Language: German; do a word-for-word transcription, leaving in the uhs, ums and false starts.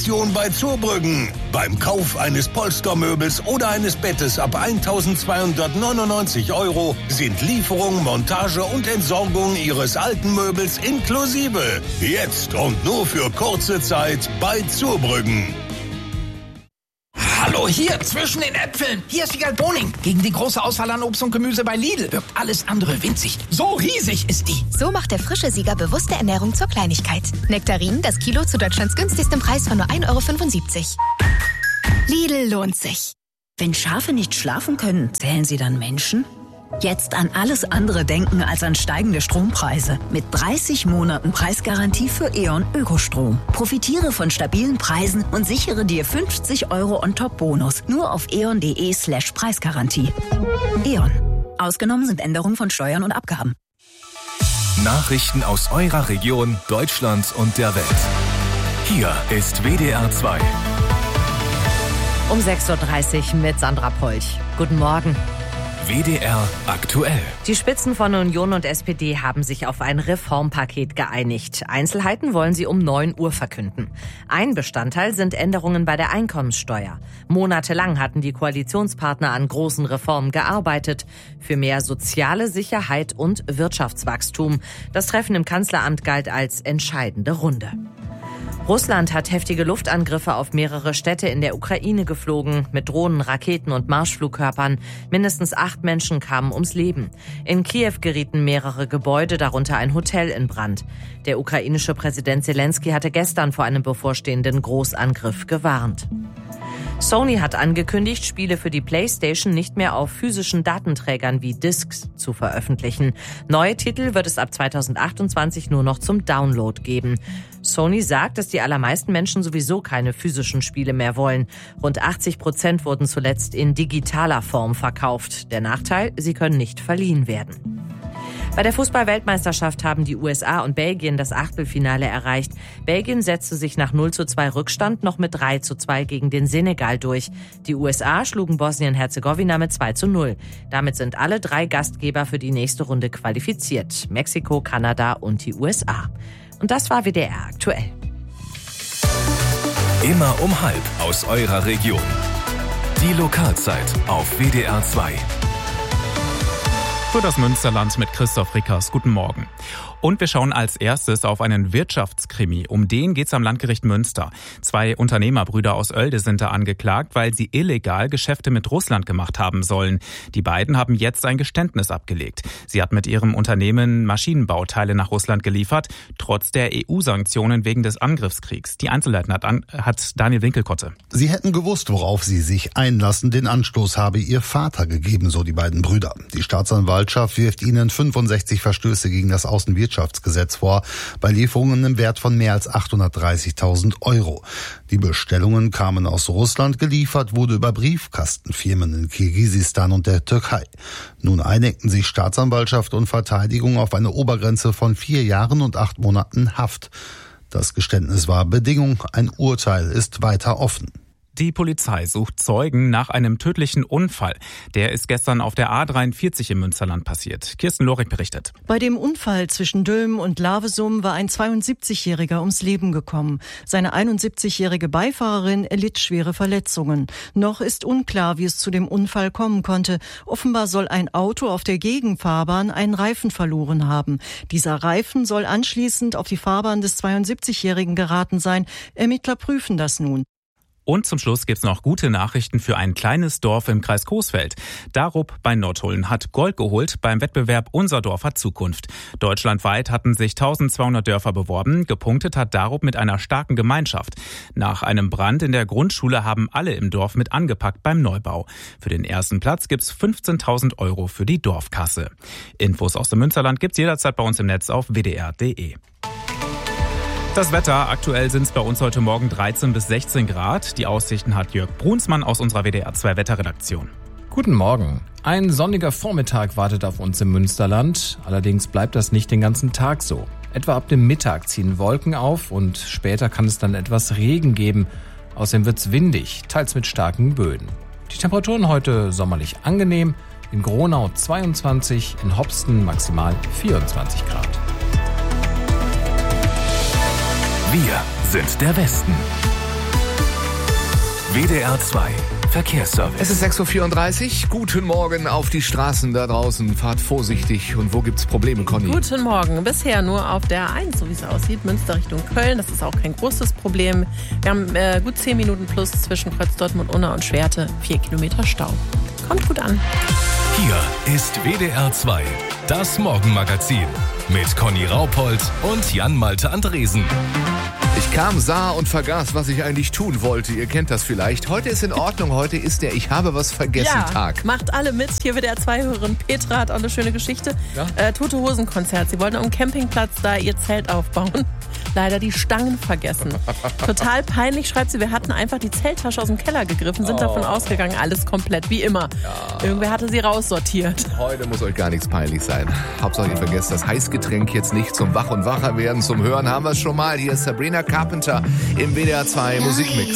Aktion bei Zurbrüggen. Beim Kauf eines Polstermöbels oder eines Bettes ab eintausendzweihundertneunundneunzig Euro sind Lieferung, Montage und Entsorgung Ihres alten Möbels inklusive. Jetzt und nur für kurze Zeit bei Zurbrüggen. Hallo, hier zwischen den Äpfeln. Hier ist Wiegald Boning. Gegen die große Auswahl an Obst und Gemüse bei Lidl wirkt alles andere winzig. So riesig ist die. So macht der frische Sieger bewusste Ernährung zur Kleinigkeit. Nektarinen, das Kilo zu Deutschlands günstigstem Preis von nur ein Euro fünfundsiebzig. Lidl lohnt sich. Wenn Schafe nicht schlafen können, zählen sie dann Menschen? Jetzt an alles andere denken als an steigende Strompreise. Mit dreißig Monaten Preisgarantie für E.ON Ökostrom. Profitiere von stabilen Preisen und sichere dir fünfzig Euro On-Top-Bonus. Nur auf eon.de slash Preisgarantie. E.ON. Ausgenommen sind Änderungen von Steuern und Abgaben. Nachrichten aus eurer Region, Deutschland und der Welt. Hier ist W D R zwei. Um sechs Uhr dreißig mit Sandra Polch. Guten Morgen. W D R aktuell. Die Spitzen von Union und S P D haben sich auf ein Reformpaket geeinigt. Einzelheiten wollen sie um neun Uhr verkünden. Ein Bestandteil sind Änderungen bei der Einkommenssteuer. Monatelang hatten die Koalitionspartner an großen Reformen gearbeitet. Für mehr soziale Sicherheit und Wirtschaftswachstum. Das Treffen im Kanzleramt galt als entscheidende Runde. Russland hat heftige Luftangriffe auf mehrere Städte in der Ukraine geflogen, mit Drohnen, Raketen und Marschflugkörpern. Mindestens acht Menschen kamen ums Leben. In Kiew gerieten mehrere Gebäude, darunter ein Hotel, in Brand. Der ukrainische Präsident Zelensky hatte gestern vor einem bevorstehenden Großangriff gewarnt. Sony hat angekündigt, Spiele für die PlayStation nicht mehr auf physischen Datenträgern wie Discs zu veröffentlichen. Neue Titel wird es ab zweitausendachtundzwanzig nur noch zum Download geben. Sony sagt, dass die allermeisten Menschen sowieso keine physischen Spiele mehr wollen. Rund achtzig Prozent wurden zuletzt in digitaler Form verkauft. Der Nachteil, sie können nicht verliehen werden. Bei der Fußball-Weltmeisterschaft haben die U S A und Belgien das Achtelfinale erreicht. Belgien setzte sich nach null zu zwei Rückstand noch mit drei zu zwei gegen den Senegal durch. Die U S A schlugen Bosnien-Herzegowina mit zwei zu null. Damit sind alle drei Gastgeber für die nächste Runde qualifiziert. Mexiko, Kanada und die U S A. Und das war W D R aktuell. Immer um halb aus eurer Region. Die Lokalzeit auf W D R zwei. Für das Münsterland mit Christoph Rickers. Guten Morgen. Und wir schauen als erstes auf einen Wirtschaftskrimi. Um den geht's am Landgericht Münster. Zwei Unternehmerbrüder aus Oelde sind da angeklagt, weil sie illegal Geschäfte mit Russland gemacht haben sollen. Die beiden haben jetzt ein Geständnis abgelegt. Sie hat mit ihrem Unternehmen Maschinenbauteile nach Russland geliefert, trotz der E U-Sanktionen wegen des Angriffskriegs. Die Einzelheiten hat, an, hat Daniel Winkelkotte. Sie hätten gewusst, worauf sie sich einlassen. Den Anstoß habe ihr Vater gegeben, so die beiden Brüder. Die Staatsanwaltschaft wirft ihnen fünfundsechzig Verstöße gegen das Außenwirtschaftsgesetz vor, bei Lieferungen im Wert von mehr als achthundertdreißigtausend Euro. Die Bestellungen kamen aus Russland, geliefert wurde über Briefkastenfirmen in Kirgisistan und der Türkei. Nun einigten sich Staatsanwaltschaft und Verteidigung auf eine Obergrenze von vier Jahren und acht Monaten Haft. Das Geständnis war Bedingung, ein Urteil ist weiter offen. Die Polizei sucht Zeugen nach einem tödlichen Unfall. Der ist gestern auf der A dreiundvierzig im Münsterland passiert. Kirsten Lorik berichtet. Bei dem Unfall zwischen Dülmen und Lavesum war ein zweiundsiebzigjähriger ums Leben gekommen. Seine einundsiebzigjährige Beifahrerin erlitt schwere Verletzungen. Noch ist unklar, wie es zu dem Unfall kommen konnte. Offenbar soll ein Auto auf der Gegenfahrbahn einen Reifen verloren haben. Dieser Reifen soll anschließend auf die Fahrbahn des zweiundsiebzigjährigen geraten sein. Ermittler prüfen das nun. Und zum Schluss gibt's noch gute Nachrichten für ein kleines Dorf im Kreis Coesfeld. Darup bei Nottuln hat Gold geholt beim Wettbewerb Unser Dorf hat Zukunft. Deutschlandweit hatten sich eintausendzweihundert Dörfer beworben. Gepunktet hat Darup mit einer starken Gemeinschaft. Nach einem Brand in der Grundschule haben alle im Dorf mit angepackt beim Neubau. Für den ersten Platz gibt's fünfzehntausend Euro für die Dorfkasse. Infos aus dem Münsterland gibt's jederzeit bei uns im Netz auf w d r punkt d e. Das Wetter, aktuell sind es bei uns heute Morgen dreizehn bis sechzehn Grad. Die Aussichten hat Jörg Brunsmann aus unserer W D R zwei Wetterredaktion. Guten Morgen. Ein sonniger Vormittag wartet auf uns im Münsterland. Allerdings bleibt das nicht den ganzen Tag so. Etwa ab dem Mittag ziehen Wolken auf und später kann es dann etwas Regen geben. Außerdem wird es windig, teils mit starken Böen. Die Temperaturen heute sommerlich angenehm. In Gronau zweiundzwanzig, in Hopsten maximal vierundzwanzig Grad. Wir sind der Westen. W D R zwei Verkehrsservice. Es ist sechs Uhr vierunddreißig. Guten Morgen auf die Straßen da draußen. Fahrt vorsichtig. Und wo gibt's Probleme, Conny? Guten Morgen. Bisher nur auf der A eins, so wie es aussieht. Münster Richtung Köln. Das ist auch kein großes Problem. Wir haben äh, gut zehn Minuten plus zwischen Kreuz Dortmund, Unna und Schwerte. Vier Kilometer Stau. Kommt gut an. Hier ist W D R zwei, das Morgenmagazin. Mit Conny Raupold und Jan-Malte Andresen. Ich kam, sah und vergaß, was ich eigentlich tun wollte. Ihr kennt das vielleicht. Heute ist in Ordnung. Heute ist der Ich habe was vergessen ja, Tag. Macht alle mit. Hier wird der zwei-Hörerin Petra hat auch eine schöne Geschichte. Ja? Äh, Tote Hosen Konzert. Sie wollten am Campingplatz da ihr Zelt aufbauen. Leider die Stangen vergessen. Total peinlich, schreibt sie. Wir hatten einfach die Zelttasche aus dem Keller gegriffen, sind oh. davon ausgegangen, alles komplett, wie immer. Ja. Irgendwer hatte sie raussortiert. Heute muss euch gar nichts peinlich sein. Hauptsache ihr vergesst das Heißgetränk jetzt nicht. Zum Wach- und Wacher werden, zum Hören haben wir es schon mal. Hier ist Sabrina Carpenter im W D R zwei Musikmix.